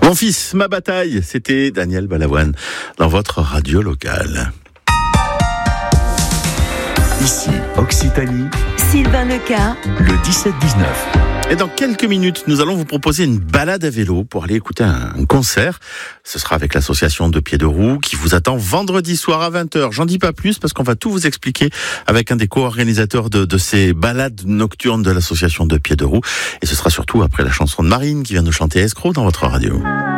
Mon fils, ma bataille, c'était Daniel Balavoine dans votre radio locale. Ici, Occitanie, Sylvain Leca, le 17-19. Et dans quelques minutes, nous allons vous proposer une balade à vélo pour aller écouter un concert. Ce sera avec l'association de Pieds de Roue qui vous attend vendredi soir à 20h. J'en dis pas plus parce qu'on va tout vous expliquer avec un des co-organisateurs de ces balades nocturnes de l'association de Pieds de Roue. Et ce sera surtout après la chanson de Marine qui vient nous chanter Escroc dans votre radio.